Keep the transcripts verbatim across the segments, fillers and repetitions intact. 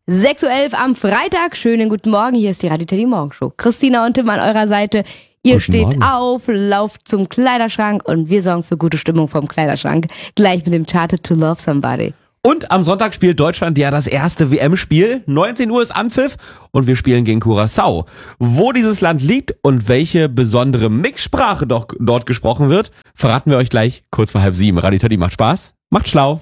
sechs Uhr elf am Freitag. Schönen guten Morgen. Hier ist die Radio Teddy Morgenshow. Christina und Tim an eurer Seite. Ihr Guten steht Morgen. auf, lauft zum Kleiderschrank und wir sorgen für gute Stimmung vom Kleiderschrank. Gleich mit dem Charted to Love Somebody. Und am Sonntag spielt Deutschland ja das erste W M-Spiel. neunzehn Uhr ist Anpfiff und wir spielen gegen Curaçao. Wo dieses Land liegt und welche besondere Mixsprache doch dort gesprochen wird, verraten wir euch gleich kurz vor halb sieben. Radio Teddy macht Spaß, macht schlau.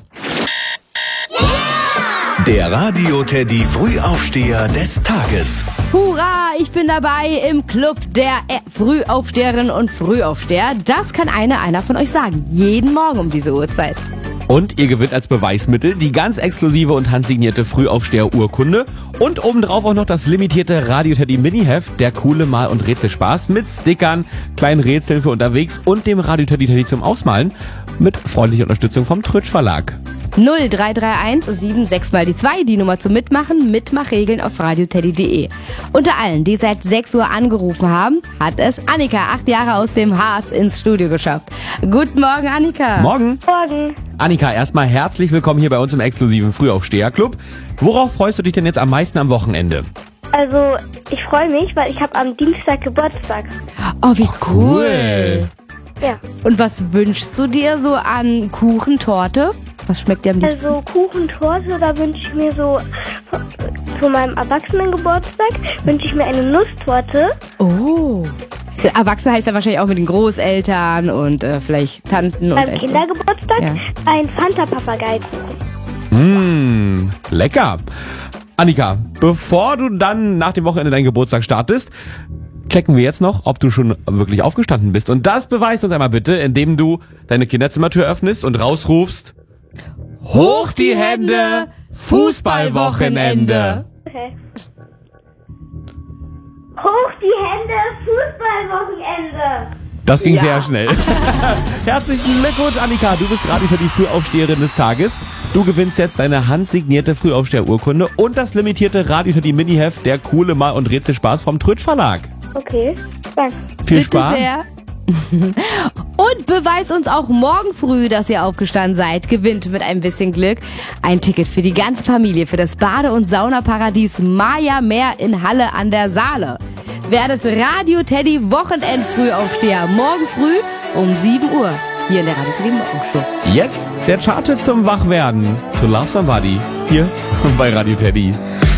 Der Radio Teddy Frühaufsteher des Tages. Hurra, ich bin dabei im Club der äh, Frühaufsteherinnen und Frühaufsteher. Das kann einer, einer von euch sagen. Jeden Morgen um diese Uhrzeit. Und ihr gewinnt als Beweismittel die ganz exklusive und handsignierte Frühaufsteher-Urkunde und obendrauf auch noch das limitierte Radio Teddy Mini-Heft, der coole Mal- und Rätselspaß mit Stickern, kleinen Rätseln für unterwegs und dem Radio Teddy Teddy zum Ausmalen mit freundlicher Unterstützung vom Trötsch Verlag. null drei drei eins sieben sechs mal die zwei, die Nummer zum Mitmachen, Mitmachregeln auf radioteddy punkt de. Unter allen, die seit sechs Uhr angerufen haben, hat es Annika, acht Jahre aus dem Harz, ins Studio geschafft. Guten Morgen, Annika. Morgen. Morgen. Annika, erstmal herzlich willkommen hier bei uns im exklusiven Frühaufsteher-Club. Worauf freust du dich denn jetzt am meisten am Wochenende? Also, ich freue mich, weil ich habe am Dienstag Geburtstag. Oh, wie cool. Ja. Und was wünschst du dir so an Kuchen, Torte? Was schmeckt dir am liebsten? Also Kuchen, Torte, da wünsche ich mir so, zu meinem Erwachsenengeburtstag wünsche ich mir eine Nusstorte. Oh. Erwachsene heißt ja wahrscheinlich auch mit den Großeltern und äh, vielleicht Tanten und Beim Eltern. Kindergeburtstag Ja. ein Fanta-Papagei. Mmh, lecker. Annika, bevor du dann nach dem Wochenende deinen Geburtstag startest, checken wir jetzt noch, ob du schon wirklich aufgestanden bist. Und das beweist uns einmal bitte, indem du deine Kinderzimmertür öffnest und rausrufst: Hoch die Hände, Fußballwochenende. Okay. Hoch die Hände, Fußballwochenende. Das ging Ja. sehr schnell. Herzlichen Glückwunsch, Annika. Du bist Radio Teddy Frühaufsteherin des Tages. Du gewinnst jetzt deine handsignierte Frühaufsteherurkunde und das limitierte Radio Teddy Mini-Heft, der coole Mal- und Rätselspaß vom Trötsch Verlag. Okay, danke. Viel Bitte Spaß. sehr. Und beweist uns auch morgen früh, dass ihr aufgestanden seid. Gewinnt mit ein bisschen Glück ein Ticket für die ganze Familie für das Bade- und Saunaparadies Maya Meer in Halle an der Saale. Werdet Radio Teddy Wochenend-Frühaufsteher morgen früh um sieben Uhr hier in der Radio Teddy Morgenshow. Jetzt der Charted zum Wachwerden. To Love Somebody. Hier bei Radio Teddy.